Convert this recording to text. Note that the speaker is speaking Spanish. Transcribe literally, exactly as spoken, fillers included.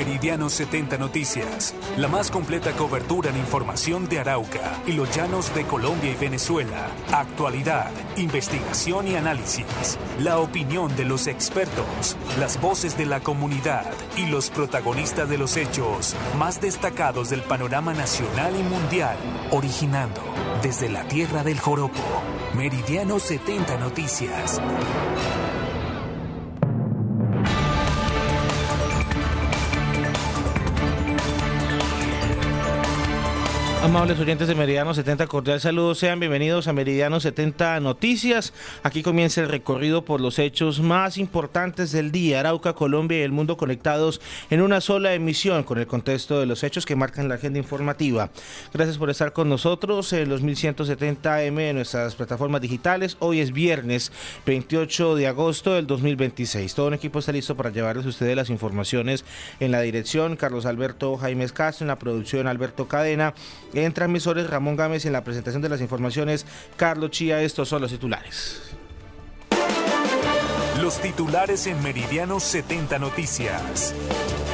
Meridiano setenta Noticias, la más completa cobertura en información de Arauca y los llanos de Colombia y Venezuela. Actualidad, investigación y análisis. La opinión de los expertos, las voces de la comunidad y los protagonistas de los hechos más destacados del panorama nacional y mundial. Originando desde la tierra del joropo. Meridiano setenta Noticias. Amables oyentes de Meridiano setenta, cordial saludo, sean bienvenidos a Meridiano setenta Noticias. Aquí comienza el recorrido por los hechos más importantes del día. Arauca, Colombia y el mundo conectados en una sola emisión con el contexto de los hechos que marcan la agenda informativa. Gracias por estar con nosotros en los mil ciento setenta eme en nuestras plataformas digitales. Hoy es viernes veintiocho de agosto del dos mil veintiséis. Todo un equipo está listo para llevarles a ustedes las informaciones. En la dirección, Carlos Alberto Jaimes Castro, en la producción, Alberto Cadena. En transmisores, Ramón Gámez, en la presentación de las informaciones, Carlos Chía. Estos son los titulares. Los titulares en Meridiano setenta Noticias.